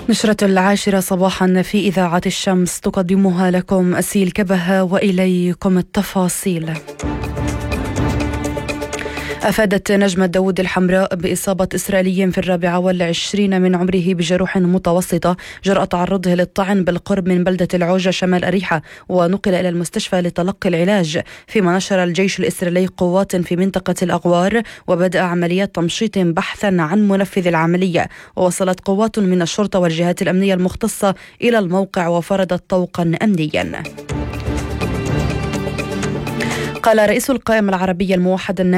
نشرة 10 صباحا في إذاعة الشمس، تقدمها لكم أسيل كبهة، وإليكم التفاصيل. أفادت نجمة داود الحمراء بإصابة إسرائيلي في 24 من عمره بجروح متوسطة جراء تعرضه للطعن بالقرب من بلدة العوجة شمال أريحة، ونقل إلى المستشفى لتلقي العلاج. فيما نشر الجيش الإسرائيلي قوات في منطقة الأغوار وبدأ عمليات تمشيط بحثا عن منفذ العملية، ووصلت قوات من الشرطة والجهات الأمنية المختصة إلى الموقع وفرضت طوقا أمنيا. قال رئيس القائمة العربية الموحدة